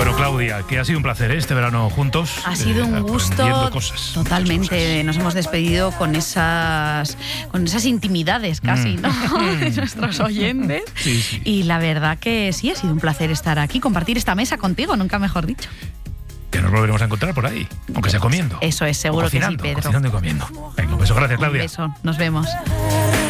Bueno, Claudia, que ha sido un placer este verano juntos. Ha sido un gusto. Cosas, totalmente. Nos hemos despedido con esas intimidades casi, ¿no? De nuestros oyentes. Sí. Y la verdad que sí, ha sido un placer estar aquí, compartir esta mesa contigo, nunca mejor dicho. Que nos volveremos a encontrar por ahí, aunque sea comiendo. Eso es, seguro que sí, Pedro. Cocinando y comiendo. Venga, un beso, gracias, Claudia. Un beso, nos vemos.